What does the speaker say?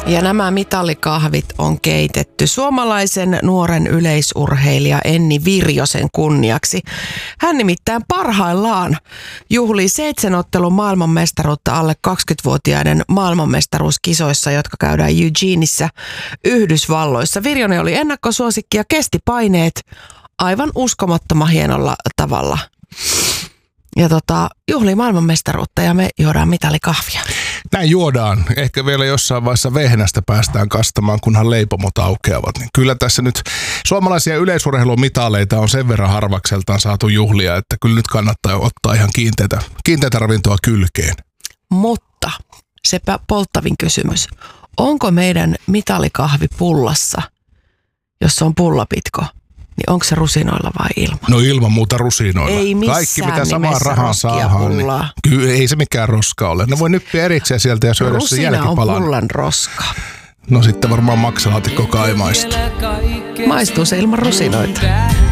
Ja nämä mitalikahvit on keitetty suomalaisen nuoren yleisurheilija Enni Virjosen kunniaksi. Hän nimittäin parhaillaan juhlii 7 ottelun maailmanmestaruutta alle 20-vuotiaiden maailmanmestaruuskisoissa, jotka käydään Eugeneissa Yhdysvalloissa. Virjonen oli ennakkosuosikki ja kesti paineet aivan uskomattoman hienolla tavalla. Ja juhlii maailmanmestaruutta ja me juodaan mitalikahvia. Näin juodaan. Ehkä vielä jossain vaiheessa vehnästä päästään kastamaan, kunhan leipomot aukeavat. Niin kyllä tässä nyt suomalaisia yleisurheilumitaleita on sen verran harvakseltaan saatu juhlia, että kyllä nyt kannattaa ottaa ihan kiinteätä ravintoa kylkeen. Mutta se polttavin kysymys. Onko meidän mitalikahvi pullassa, jos on pullapitko? Niin onko se rusinoilla vai ilman? No ilman muuta rusinoilla. Ei missään kaikki mitä samaa rahaa saadaan. Niin, kyllä ei se mikään roska ole. Ne voi nyppiä erikseen sieltä ja syödä sen jälkipalan. Rusina on pullan roska. No sitten varmaan maksalaatikko kai maistuu. Maistuu se ilman rusinoita.